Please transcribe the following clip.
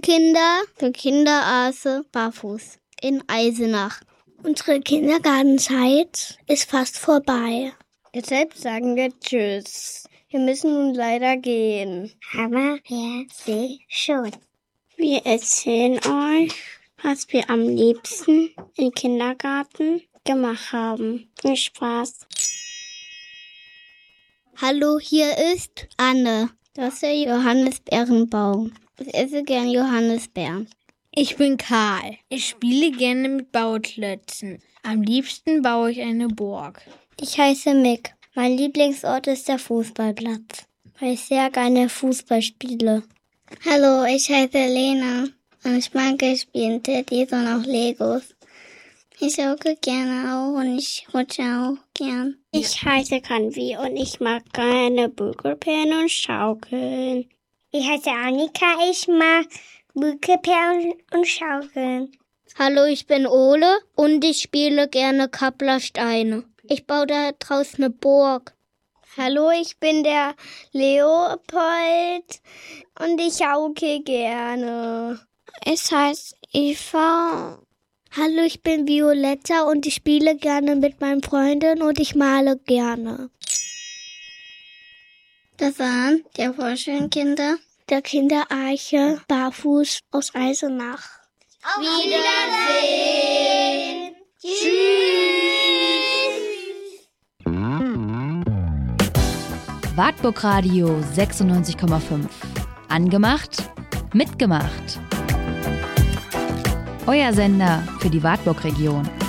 Kinder der Kinderarse barfuß in Eisenach. Unsere Kindergartenzeit ist fast vorbei. Deshalb sagen wir Tschüss. Wir müssen nun leider gehen. Aber wir sehen schon. Wir erzählen euch, was wir am liebsten im Kindergarten gemacht haben. Viel Spaß. Hallo, hier ist Anne. Das ist der Johannisbeerenbaum. Ich esse gern Johannisbeeren. Ich bin Karl. Ich spiele gerne mit Bauklötzen. Am liebsten baue ich eine Burg. Ich heiße Mick. Mein Lieblingsort ist der Fußballplatz, weil ich sehr gerne Fußball spiele. Hallo, ich heiße Lena und ich mag spielen Teddys und auch Legos. Ich schaukel gerne auch und ich rutsche auch gern. Ich heiße Kanvi und ich mag gerne Bügelperlen und Schaukeln. Ich heiße Annika, ich mag Bügelperlen und Schaukeln. Hallo, ich bin Ole und ich spiele gerne Kapplersteine. Ich baue da draußen eine Burg. Hallo, ich bin der Leopold und ich schaukel gerne. Ich heiße Eva. Hallo, ich bin Violetta und ich spiele gerne mit meinen Freunden und ich male gerne. Das waren die Vorschulkinder der Kinderarche barfuß aus Eisenach. Auf Wiedersehen! Tschüss! Wartburg Radio 96,5. Angemacht, mitgemacht. Euer Sender für die Wartburg-Region.